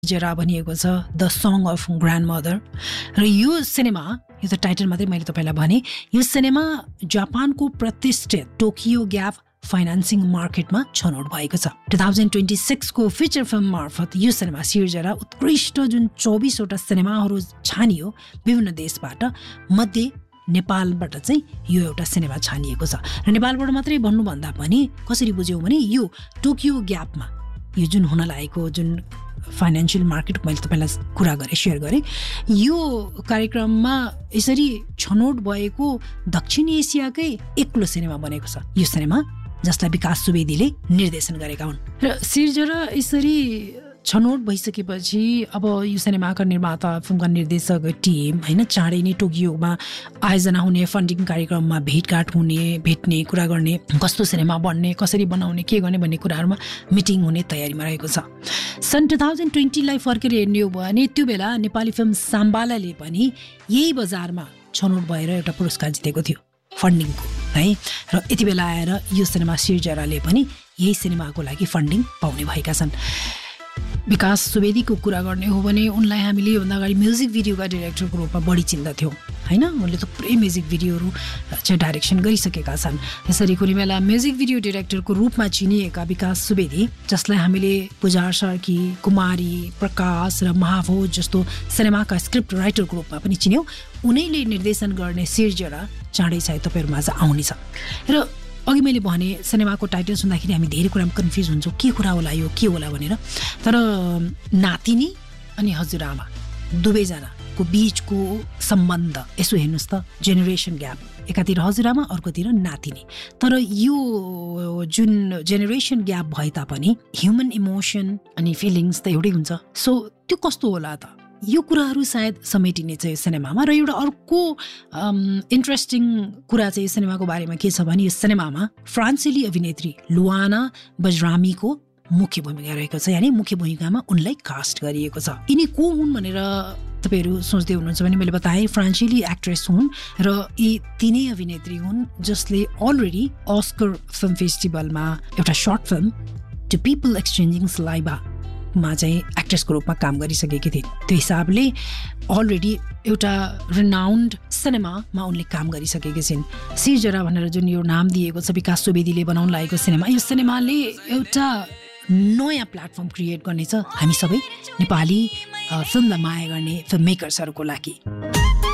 सिरजरा भनिएको छ, the song of ग्रान्डमदर। र यो सिनेमा, यो त टाइटल मात्रै मैले तपाईँलाई भने, यो सिनेमा जापानको प्रतिष्ठित टोकियो ग्याप फाइनेन्सिङ मार्केटमा छनौट भएको छ। 2026 को फिचर फिल्म मार्फत यो सिनेमा सिरजरा उत्कृष्ट जुन 24 वटा सिनेमाहरू छानियो विभिन्न देशबाट, मध्ये नेपालबाट चाहिँ यो एउटा सिनेमा छानिएको छ। र नेपालबाट मात्रै भन्नुभन्दा पनि कसरी बुझ्यौँ भने यो टोकियो ग्यापमा यो जुन हुन लागेको जुन फाइनेन्सियल मार्केट मैले तपाईँलाई कुरा गरेँ, सेयर गरेँ, यो कार्यक्रममा यसरी छनौट भएको दक्षिण एसियाकै एक्लो सिनेमा बनेको छ यो सिनेमा, जसलाई विकास सुवेदीले निर्देशन गरेका हुन्। र सिरजरा यसरी छनौट भइसकेपछि अब यो सिनेमाका निर्माता, फिल्मका निर्देशक टिम होइन चाँडै नै टोकियोमा आयोजना हुने फन्डिङ कार्यक्रममा भेटघाट हुने, भेट्ने, कुरा गर्ने, कस्तो सिनेमा बन्ने, कसरी बनाउने, के गर्ने भन्ने कुराहरूमा मिटिङ हुने तयारीमा रहेको छ। सन् 2020लाई फर्केर हेर्ने हो भने त्यो बेला नेपाली फिल्म साम्बालाले पनि यही बजारमा छनौट भएर एउटा पुरस्कार जितेको थियो फन्डिङको है। र यति बेला आएर यो सिनेमा सिरजराले पनि यही सिनेमाको लागि फन्डिङ पाउने भएका छन्। विकास सुवेदीको कुरा गर्ने हो भने उनलाई हामीले योभन्दा अगाडि म्युजिक भिडियोका डिरेक्टरको रूपमा बढी चिन्दथ्यौँ होइन। उनले थुप्रै म्युजिक भिडियोहरू चाहिँ डाइरेक्सन गरिसकेका छन्। यसरी कुनै बेला म्युजिक भिडियो डिरेक्टरको रूपमा चिनिएका विकास सुवेदी, जसलाई हामीले पुजार सार्की, कुमारी, प्रकाश र महाभोज जस्तो सिनेमाका स्क्रिप्ट राइटरको रूपमा पनि चिन्यौँ, उनैले निर्देशन गर्ने सिरजरा चाँडै सायद तपाईँहरूमा आज आउनेछ। र अघि मैले भने सिनेमाको टाइटल सुन्दाखेरि हामी धेरै कुरामा कन्फ्युज हुन्छौँ, के कुरा होला यो, के होला भनेर। तर नातिनी अनि हजुरआमा दुवैजनाको बिचको सम्बन्ध यसो हेर्नुहोस् त, जेनेरेसन ग्याप, एकातिर हजुरआमा अर्कोतिर नातिनी। तर यो जुन जेनेरेसन ग्याप भए तापनि ह्युमन इमोसन अनि फिलिङ्स त एउटै हुन्छ। सो त्यो कस्तो होला त, यो कुराहरू सायद समेटिने छ यो सिनेमामा। र एउटा अर्को इन्ट्रेस्टिङ कुरा चाहिँ यो सिनेमाको बारेमा के छ भने यो सिनेमामा फ्रान्सेली अभिनेत्री लुआना बजरामीको मुख्य भूमिका रहेको छ, यानि मुख्य भूमिकामा उनलाई कास्ट गरिएको छ। यिनी को हुन् भनेर तपाईँहरू सोच्दै हुनुहुन्छ भने मैले बताएँ, फ्रान्सेली एक्ट्रेस हुन् र यी तिनै अभिनेत्री हुन् जसले अलरेडी अस्कर फिल्म फेस्टिभलमा एउटा short film to people exchanging सलाइभा मा चाहिँ एक्ट्रेसको रूपमा काम गरिसकेकी थिइन्। त्यो हिसाबले अलरेडी एउटा रिनाउन्ड सिनेमामा उनले काम गरिसकेकी छिन्। सिरजरा भनेर जुन यो नाम दिएको छ विकास सुवेदीले बनाउन लागेको सिनेमा, यो सिनेमाले एउटा नयाँ प्लेटफर्म क्रिएट गर्नेछ हामी सबै नेपाली फिल्मलाई माया गर्ने फिल्म मेकर्सहरूको लागि।